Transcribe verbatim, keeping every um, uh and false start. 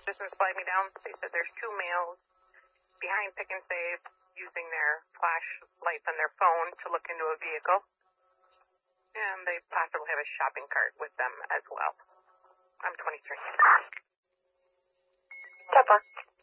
Citizens flagged me down. They said there's two males behind Pick and Save using their flashlights on their phone to look into a vehicle. And they possibly have a shopping cart with them as well. I'm twenty-three. Pepper.